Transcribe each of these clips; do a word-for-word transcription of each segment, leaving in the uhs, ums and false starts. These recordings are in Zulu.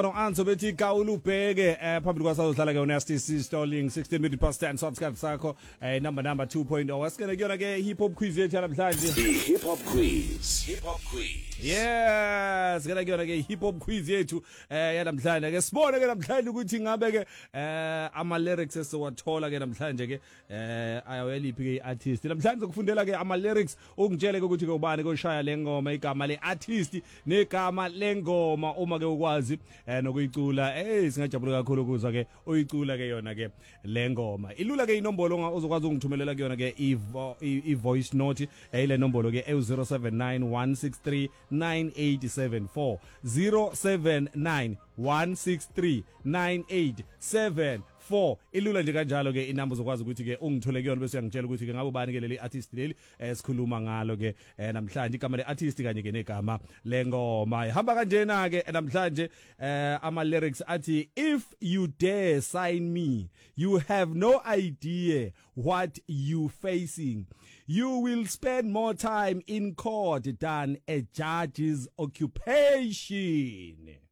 No answer bethi Kaulu ubheke eh phambili kwasazohlala ke Nasty C Stalling sixteen minutes past ten subscribe sakho eh number number two point oh asikene kuyona ke hip hop quiz yethu namhlanje hip hop quiz hip hop quiz yes sikene kuyona ke hip hop quiz yethu eh yanamhlanje ke sibone ke namhlanje ukuthi ngabe ke eh ama lyrics esiwathola ke namhlanje ke eh ayaweliphi ke artist namhlanje ukufundela ke ama lyrics ukungitshele ke ukuthi ke ubani koshaya lengoma igama le artist negama lengoma uma ke ukwazi eh nokuyicula eh singajabula kakhulu ukuzwa ke uyicula ke yona ke lengoma ilula ke inombolo ozokwazi ukungithumelela ke yona ke i voice note eh ile nombolo ke zero seven nine one six three nine eight seven four zero seven nine one six three nine eight seven four ilula nje kanjalo ke inamba zokwazi ukuthi ke ungithole kuyona bese uyangitshela ukuthi ke ngabe ubani ke leli artist leli esikhuluma ngalo ke namhlanje igama le artist kanye ke negama lengoma ihamba kanjena ke namhlanje eh ama lyrics athi if you dare sign me you have no idea what you facing you will spend more time in court than a judge's occupation.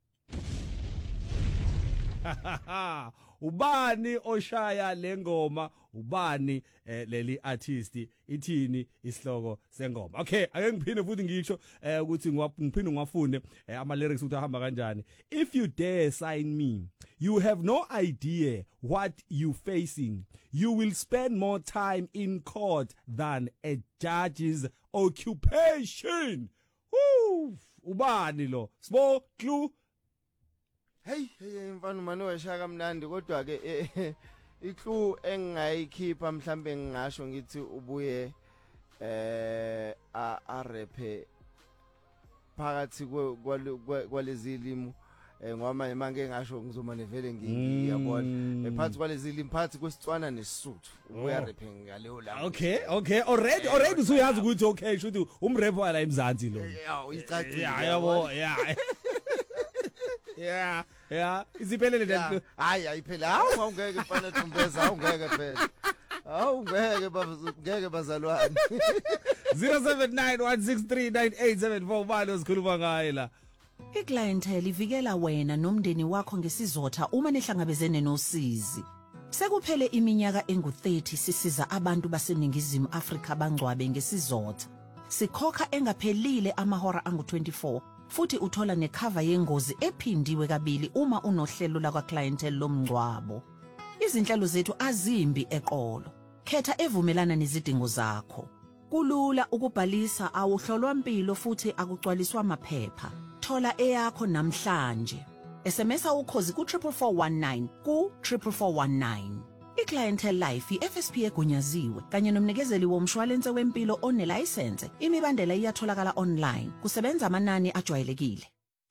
Ubani oshaya lengoma ubani eh, leli artist ithini isihloko sengoma. Okay ake ngiphinde futhi ngisho eh, ukuthi ngiphinde ngiwafunde eh, ama lyrics ukuthi ahamba kanjani. If you dare sign me you have no idea what you facing you will spend more time in court than a judge's occupation. Woo! Ubani lo sibo clue. Hey hey mfana manje washaka mnandi kodwa ke iclue engayikhipha mhlambe ngingasho ngithi ubuye eh a rap phakathi kwalezi limu ngoba manje manje ngasho ngizoma nevele ngiyabona phakathi kwalezi limu phakathi kwesitswana nesisuthu ubuya rap ngaleyo la. Okay okay already already usuyazi ukuthi okay shothi umrap wala eMzansi lo. Yeah icacile. Yabo yeah. Yeah, yeah. Iziphelele le. Hayi ayiphela. Hawu awungeke mfana Thumbeza, awungeke phela. Awungeke ngeke bazalwane. zero seven nine one six three nine eight seven four balo sikhuluma ngaye la. iClientele ivikela wena nomndeni wakho ngesizotha uma nihlangabezene nosizi. Sekuphele iminyaka engu thirty sisiza abantu baseningizimu Afrika bangcwabe ngesizotha. Sikhokha engaphelile amahora angu twenty-four. Futhi uthola necover yengozi ephindiwe kabili uma unohlelo la kwaClientele lomngcwabo. Izinhlelo zethu azimbi eqolo. Khetha evumelana nezidingo zakho. Kulula ukubhalisa awuhlolwa impilo futhi akucwaliswa amaphepha. Thola eyakho namhlanje. S M S ukhozi ku four four one nine ku four four one nine. iClientele Life iF S P egunyaziwe kanye nomnikezeli womshwalense wempilo onelicense imibandela iyatholakala online kusebenza amanani ajwayelekile.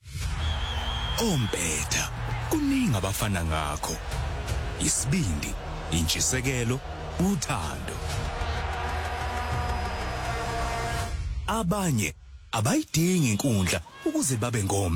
Ompetha kuningi abafana ngakho isibindi intshisekelo uthando abanye abayidingi inkundla ukuze babe ngombe